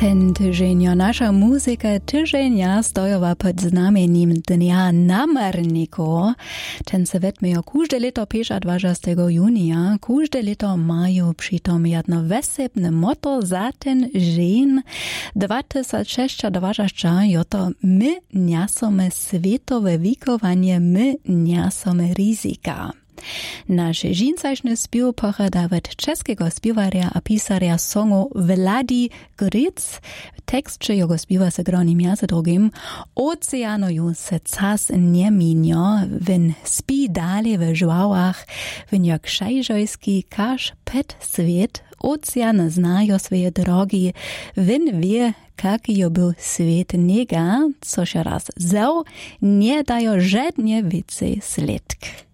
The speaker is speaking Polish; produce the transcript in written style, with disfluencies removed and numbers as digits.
Ten tydzień nasza muzyka tydzienia stojowa pod znamieniem Dnia Namarniku. Ten se wetmiejo każde leto 25. junia. Każde leto mają przytom jedno wesebne motto za ten dzień. 2026 je to my niasome światowe wikowanie, my niasome rizika. Nasz dżinsajszny śpiew pochada od czeskiego śpiewarja a pisarja songu Vladi Gric. Tekst jego śpiewa se gronim między drugim oceanuju se czas nie minio, win spi dalej w żłałach, win jak szajżojski każ pet świat, ocean znajo swoje drogi, win wie, kaki był świat niega, což raz zał, nie dajo żadnie więcej sledk.